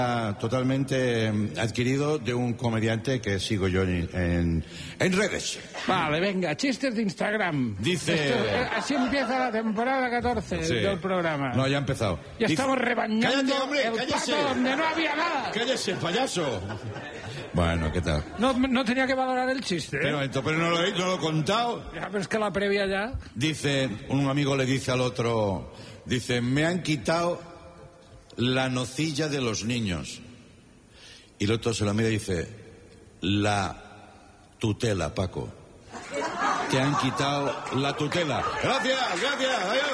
totalmente adquirido de un comediante que sigo yo en redes. Vale, venga, chistes de Instagram. Dice... así empieza la temporada 14 del programa. No, ya ha empezado. Ya estamos rebañando. ¡Cállate, hombre! El ¡Cállese! pato donde no había nada. ¡Cállese, payaso! Bueno, ¿qué tal? No tenía que valorar el chiste. Pero no lo he contado. Ya, pero es que la previa ya... Dice, un amigo le dice al otro, dice, me han quitado la nocilla de los niños. Y el otro se lo mira y dice, la tutela, Paco. Te han quitado la tutela. Gracias, adiós.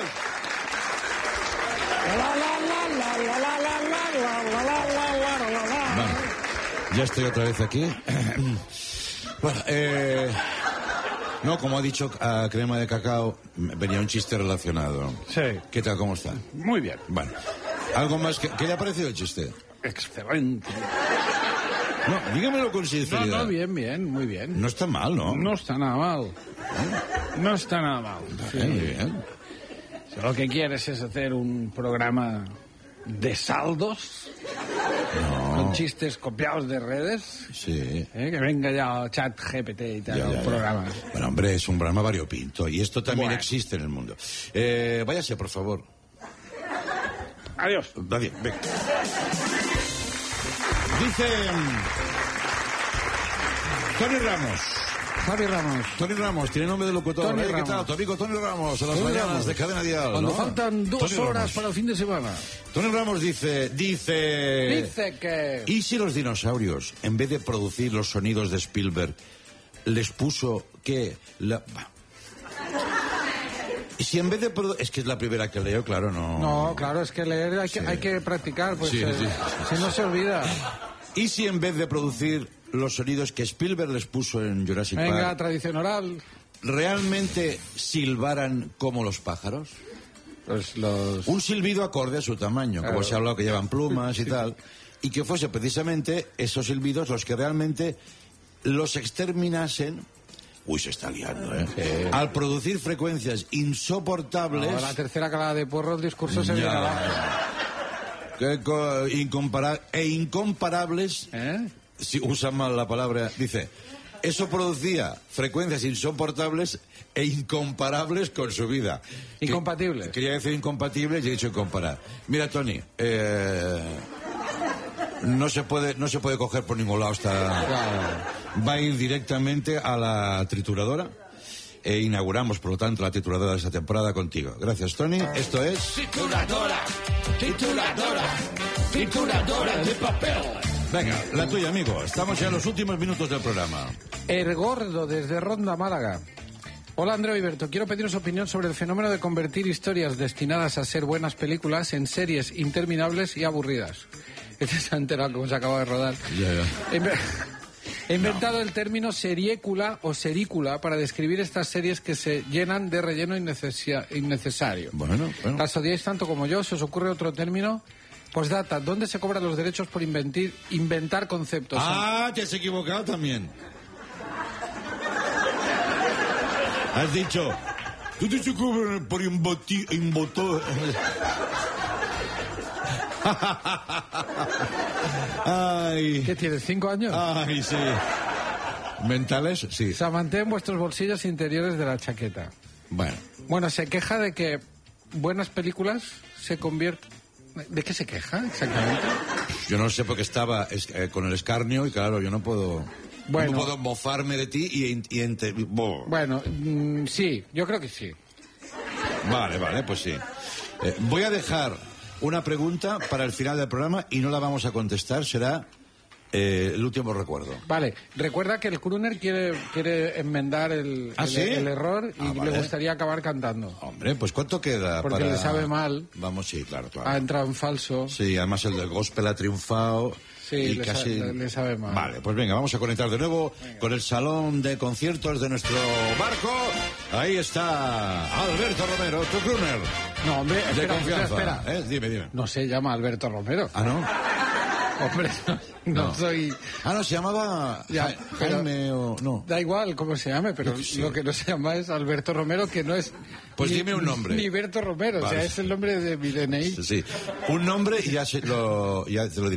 Bueno, ya estoy otra vez aquí. Bueno, no, como ha dicho a Crema de Cacao, venía un chiste relacionado. Sí. ¿Qué tal, cómo está? Muy bien. Bueno, ¿algo más? ¿Qué le ha parecido el chiste? Excelente. No, dígamelo con sinceridad. No, bien, muy bien. No está mal, ¿no? No está nada mal. No está nada mal. Sí. Muy bien. Si lo que quieres es hacer un programa de saldos, con chistes copiados de redes, Sí. que venga ya Chat GPT y tal, Ya. programas. Bueno, hombre, es un programa variopinto y esto también Bueno. existe en el mundo. Váyase, por favor. Adiós. Nadie, ven. Dice Tony Ramos, tiene nombre de locutor. Tony ¿Qué Ramos. tal? Tu amigo Tony Ramos, a las Tony mañanas Ramos. de Cadena Dial. Cuando ¿no? faltan 2 Tony horas Ramos. para el fin de semana. Tony Ramos dice... Dice que... ¿Y si los dinosaurios, en vez de producir los sonidos de Spielberg, les puso que... Y si en vez de... Es que es la primera que leo, claro, no... No, claro, es que leer hay que practicar, pues Sí. si no se olvida. ¿Y si en vez de producir los sonidos que Spielberg les puso en Jurassic Venga, Park, tradición oral. realmente silbaran como los pájaros? Pues los... Un silbido acorde a su tamaño, Claro. como se ha hablado que llevan plumas y tal, y que fuese precisamente esos silbidos los que realmente los exterminasen. Uy, se está liando, ¿eh? Sí. Al producir frecuencias insoportables... No, la tercera calada de porro, el discurso se Ya. viene abajo. Incomparables, si usan mal la palabra, dice, eso producía frecuencias insoportables e incomparables con su vida. Incompatibles. Quería decir incompatibles y he dicho incomparar. Mira, Tony, no se puede coger por ningún lado va a ir directamente a la trituradora. E inauguramos, por lo tanto, la trituradora de esta temporada contigo. Gracias, Tony. Esto es... Trituradora de papel. Venga, la tuya, amigo. Estamos ya en los últimos minutos del programa. El Gordo, desde Ronda, Málaga. Hola, Andreu y Berto. Quiero pediros opinión sobre el fenómeno de convertir historias destinadas a ser buenas películas en series interminables y aburridas. Este se ha enterado cómo se acaba de rodar. He inventado el término seriécula o serícula para describir estas series que se llenan de relleno innecesario. Bueno. ¿Las odiáis tanto como yo? ¿Se os ocurre otro término? Postdata, ¿dónde se cobran los derechos por inventar conceptos? Ah, te has equivocado también. Has dicho... ¿Tú te cobran por invotar? Ay. ¿Qué tienes, 5 años? Ay, sí. ¿Mentales? Sí. Se mantén vuestros bolsillos interiores de la chaqueta. Bueno, se queja de que buenas películas se convierten... ¿De qué se queja exactamente? Yo no sé porque estaba con el escarnio y claro, yo no puedo... Bueno. No puedo mofarme de ti Bueno, sí, yo creo que sí. Vale, pues sí. Voy a dejar una pregunta para el final del programa y no la vamos a contestar, será el último recuerdo. Vale, recuerda que el crooner quiere enmendar el error y vale. le gustaría acabar cantando. Hombre, pues ¿cuánto queda? Porque le sabe mal. Vamos, sí, claro. Ha entrado en falso. Sí, además el del gospel ha triunfado. Sí, y le casi... sabe mal. Vale, pues venga, vamos a conectar de nuevo con el salón de conciertos de nuestro barco. Ahí está Alberto Romero, tu crooner. No, hombre, de confianza. espera. Dime. No se llama Alberto Romero. ¿Ah, no? Hombre, no soy... Ah, no, se llamaba Jaime o... No. Da igual cómo se llame, pero Sí. lo que no se llama es Alberto Romero, que no es... Pues dime un nombre. Ni Berto Romero, Vale. o sea, es el nombre de mi DNI. Sí, un nombre y ya te lo diré.